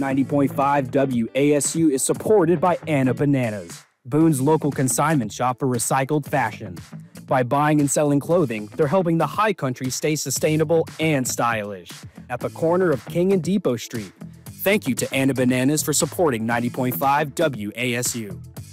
90.5 WASU is supported by Anna Bananas, Boone's local consignment shop for recycled fashion. By buying and selling clothing, they're helping the High Country stay sustainable and stylish. At the corner of King and Depot Street. Thank you to Anna Bananas for supporting 90.5 WASU.